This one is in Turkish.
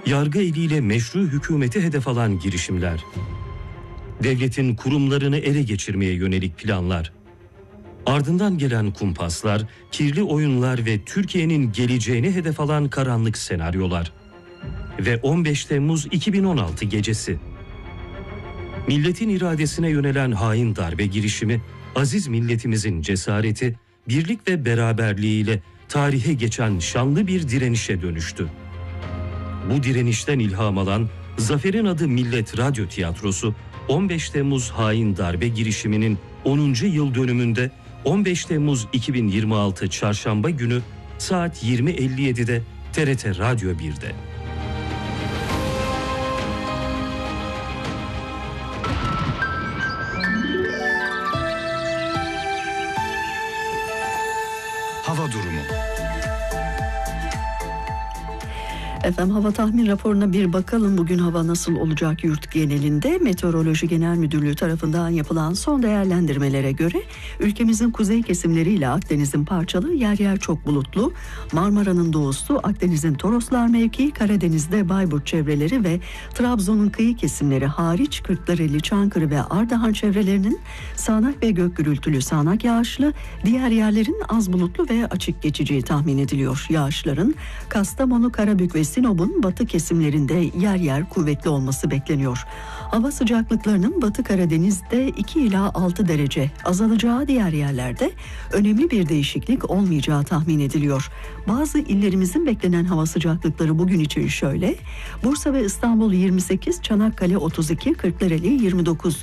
Yargı eliyle meşru hükümeti hedef alan girişimler. Devletin kurumlarını ele geçirmeye yönelik planlar. Ardından gelen kumpaslar, kirli oyunlar ve Türkiye'nin geleceğini hedef alan karanlık senaryolar. Ve 15 Temmuz 2016 gecesi. Milletin iradesine yönelen hain darbe girişimi, aziz milletimizin cesareti, birlik ve beraberliğiyle tarihe geçen şanlı bir direnişe dönüştü. Bu direnişten ilham alan Zafer'in Adı Millet Radyo Tiyatrosu, 15 Temmuz hain darbe girişiminin 10. yıl dönümünde 15 Temmuz 2026 Çarşamba günü saat 20.57'de TRT Radyo 1'de. Hava durumu. Efendim, hava tahmin raporuna bir bakalım. Bugün hava nasıl olacak yurt genelinde? Meteoroloji Genel Müdürlüğü tarafından yapılan son değerlendirmelere göre ülkemizin kuzey kesimleriyle Akdeniz'in parçalı, yer yer çok bulutlu, Marmara'nın doğusu, Akdeniz'in Toroslar mevkii, Karadeniz'de Bayburt çevreleri ve Trabzon'un kıyı kesimleri hariç Kırklareli, Çankırı ve Ardahan çevrelerinin sağanak ve gök gürültülü sağanak yağışlı, diğer yerlerin az bulutlu ve açık geçeceği tahmin ediliyor. Yağışların Kastamonu, Karabük ve Sinop'un batı kesimlerinde yer yer kuvvetli olması bekleniyor. Hava sıcaklıklarının Batı Karadeniz'de 2 ila 6 derece azalacağı, diğer yerlerde önemli bir değişiklik olmayacağı tahmin ediliyor. Bazı illerimizin beklenen hava sıcaklıkları bugün için şöyle: Bursa ve İstanbul 28, Çanakkale 32, Kırklareli 29,